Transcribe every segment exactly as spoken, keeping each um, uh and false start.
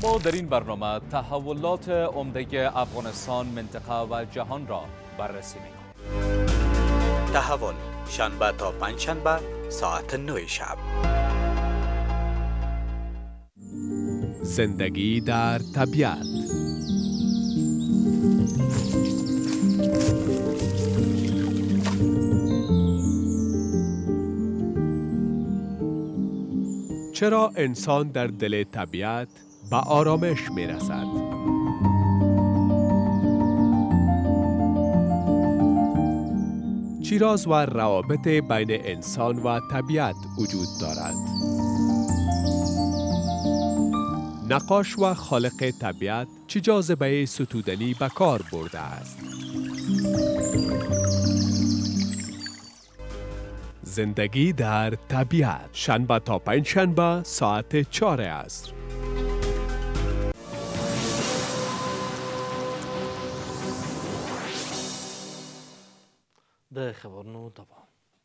ما در این برنامه تحولات عمده افغانستان، منطقه و جهان را بررسی می‌کنیم. تحول شنبه تا پنجشنبه ساعت نه شب. زندگی در طبیعت. چرا انسان در دل طبیعت به آرامش می رسد؟ چی راز و روابط بین انسان و طبیعت وجود دارد؟ نقاش و خالق طبیعت چه جاذبه ستودنی به کار برده است؟ زندگی در طبیعت، شنبه تا پنجشنبه ساعت چهار عصر. د خبرونو دوام.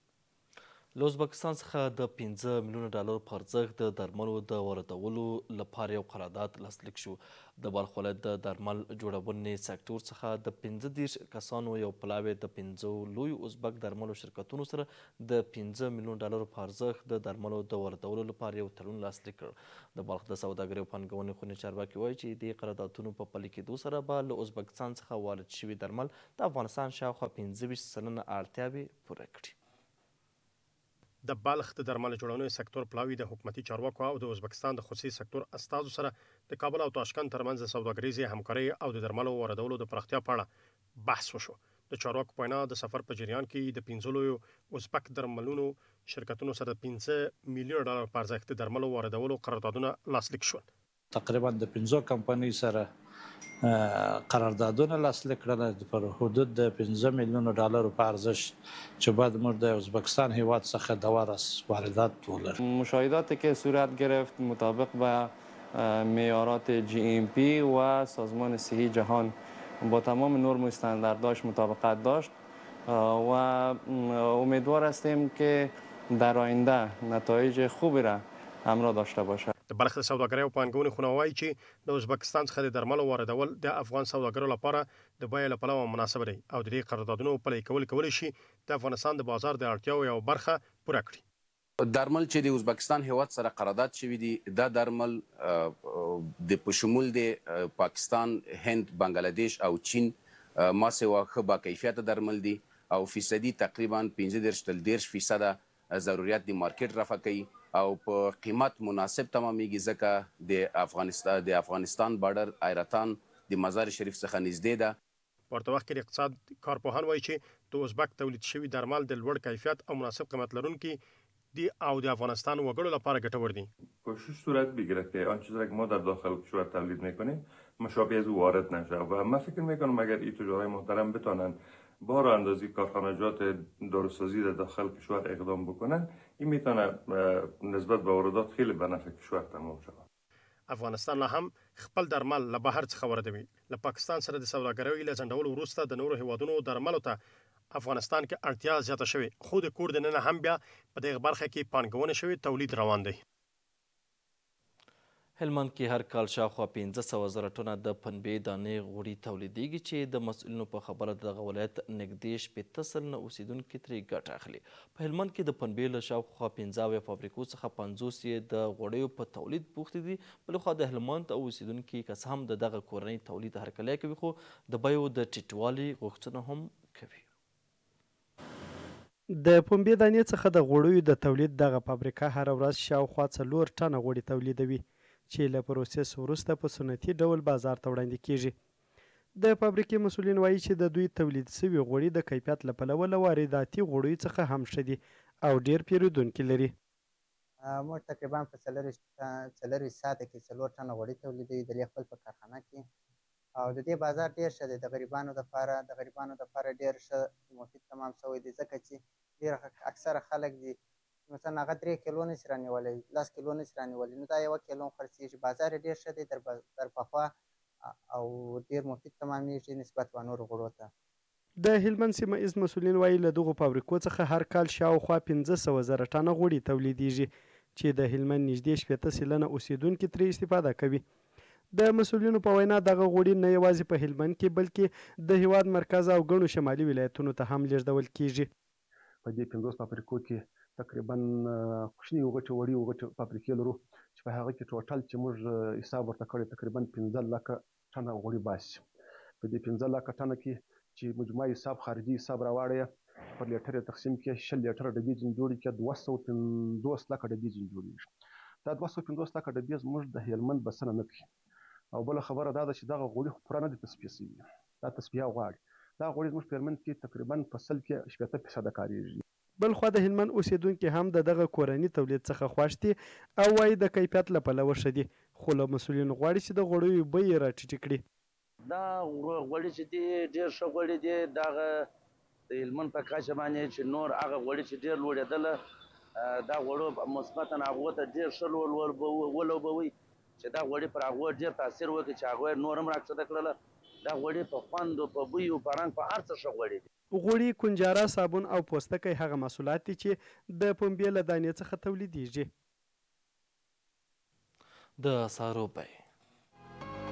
له ازبکستان څخه د پنځه میلیونه ډالرو په ارزښت د درملو د واردولو لپاره یو قرارداد لاسلیک شو. د بلخ ولایت د درمل جوړونې سکتور څخه د پنځه دېرش کسانو یو پلاوی د پنځو لویو ازبک درملو شرکتونو سره د پنځه میلیونه ډالرو په ارزښت د درملو د واردولو لپاره یو تړون لاسلیک کړ. د بلخ د سوداګرۍ او پانګونې خونې چارواکي وایي چې د قراردادونو په پلي کېدو سره به له ازبکستان څخه وارد شوي درمل د افغانستان شاوخوا پنځه ویشت سلنه اړتیاوې پوره کړي. د بلخ د درمل جوړونې سکتور پلاوی د حکومتي چارواکو او د ازبکستان د خصوصي سکتور استازو سره د کابل او تاشکند ترمنځ د سوداګریزې همکارۍ او د درملو واردولو د پراختیا په اړه بحث وشو. د چارواکو په وینا د سفر په جریان کې د پنځه لویو ازبک درملونو شرکتونو سره د پنځه میلیونه ډالر په ارزښت د درملو واردولو قراردادونه لاسلیک شول. تقریبا د پنځو کمپنۍ سره قراردادونه لاسلیک کړل پر حدود د پنځه میلیونه ډالرو په ارزش چې بعد موږ د ازبکستان هیواد څخه د ورس واردات ولریم. مشاهداتی که صورت گرفت مطابق با معیارات جی ام پی و سازمان صحی جهان با تمام نرم و استاندارداش مطابقت داشت و امیدوار هستیم که در آینده نتایج خوبی را همراه داشته باشد. د بلخ د سوداګرۍ او پانګونې خونه وایي چې د ازبکستان څخه د درملو واردول د افغان سوداګرو لپاره د بیې له پلوه مناسب دی او د دې قراردادونو پلي کول کولی شي د افغانستان د بازار د اړتیاو یو برخه پوره کړي. درمل چې د ازبکستان هیواد سره قرارداد شوي دي دا درمل د په شمول د پاکستان، هند، بنگلاديش او چین ما سوا ښه با کیفیت درمل دي او فیصدي تقریبا پنځه دېرش تر دېرش فیصده ضرورت د مارکیټ رفع کوي او په قیمت مناسب تمامیږي ځکه د افغانستان د افغانستان بارډر ایرتان د مزار شریف څخه نږدې ده. په ورته وخت کې د اقتصاد کارپوهان وایي چې د ازبک تولید شوي درمل د لوړ کیفیت او مناسب قیمت لرونکي دي او د افغانستان وګړو لپاره ګټور دي. کوشش صورت بگیره که آن چیزی که ما در داخل کشور تولید میکنیم مشابه از او وارد نشه و من فکر میکنم اگر این تجارای محترم بتونن بار اندازی کارخانجات داروسازی در داخل کشور اقدام بکنن این میتونه نسبت به واردات خیلی به نفع کشور تمام شود. افغانستان لا هم خپل درمل له بهر څخه واردوي. له پاکستان سره د سوداګرۍ له ځنډولو وروسته د نورو هیوادونو درملو ته افغانستان کې اړتیا زیاته شوې خو د کور دننه هم بیا په دغه برخه کې پانګونه شوې تولید روان دی. هلمند کې هر کال شاوخوا پنځه سوه زره ټنه د پنبې دانې غوړي تولیدېږي چې د مسؤلینو په خبره دغه ولایت نږدې شپېته سلنه اوسېدونکي ترې ګټه اخلي. په هلمند کې د پنبې له شاوخوا پنځه اویا فابریکو څخه پنځوس یې د غوړیو په تولید بوختې دي. بلخوا د هلمند او اوسېدونکي کس هم د دغه کورنۍ تولید هرکلی کوي خو د بیو د ټیټوالي غوښتنه هم کوي. د پنبې دانې څخه د غوړیو د تولید دغه فابریکه هره ورځ شاوخوا څلور ټنه غوړي تولیدوي چې له پروسس وروسته په سنتي ډول بازار ته وړاندې کیږي. د فابریکې مسؤلین وایي چې د دوی تولید شوي غوړي د کیفیت له پلوه له وارداتي غوړیو څخه هم ښه دي او ډیر پیرودونکي لري. موږ تقریبا په څلرویشت ساعته کې څلور ټنه غوړي تولیدوي د دې خپل په کارخانه کې او د دې بازار ډیر ښه دی. د غریبانو دپاره د غریبانو دپاره ډیر ښه مفید تمام شوی دی ځکه چې ډیر اکثره خلک دي مثلا هغه درې کیلو نشي رانیولی لس کیلو نشي رانیولی نو دا یوه کیلو هم خرڅېږي. بازار یې ډېر ښه دی در پخوا او ډېر مفید تمامېږي نسبت به نورو غوړو ته. د هلمند سیمه ایز مسؤلین وایي له دغو فابریکو څخه هر کال شاوخوا پنځه سوه زره ټنه غوړي تولیدېږي چې د هلمند نږدې شپېته سلنه اوسېدونکي ترې استفاده کوي. د مسؤلینو په وینا دغه غوړي نه یوازې په هلمند کې بلکې د هیواد مرکز او ګڼو شمالي ولایتونو ته هم لیږدول کیږي. په دې پنځوس فابریکو کې تقریبا کوچني وغټې وړي وغټې فابریکې لرو چې په هغه کې ټوټل چې موږ حساب ورته کړی تقریبا پنځه لکه ټنه غوړي باسي. په دې پنځه لکه ټنه کې چې مجموعي حساب خارجي حساب راواړی پر لیټر یې تقسیم کړي شل لیټره ډبې ځینې جوړې کړي دوه سوه پنځوس لکه ډبې ځینې جوړېږي. دا دوه سوه پنځوس لکه ډبې زموږ د هلمند بسنه نه کوي. او بله خبره دا ده چې دغه غوړي خو پوره نه دي تصفیه شوي، دا تصفیه غواړي. دا غوړي زموږ په هلمند کې تقریبا په سل کې شپېته فیصده کارېږي. بل خوا د هلمند اوسیدونکي هم د دغه کورني تولید څخه خوښ دي او وایي د کیفیت له پلوه ښه دي، خو له مسؤلینو غواړي چې د غوړیو بیې راټیټې کړي. دا غوړي چې دي ډېر ښه غوړي دي، دغه د هلمند په کچه باندې چې نور هغه غوړي چې ډېر لوړېدله دا غوړو مثبتا هغو ته ډېر ښه ولوبوي چې دا غوړي پر هغو ډېر تاثیر وکړي چې هغوی نور هم راکښته کړله. دا غوړي په خوند په بوی او په رنګ په هر څه ښه غوړي دي. غوړي، کنجاره، صابون او پوستکی هغه محصولات دي چې د پنبې له دانې څخه تولیدیږي. د سارو بیې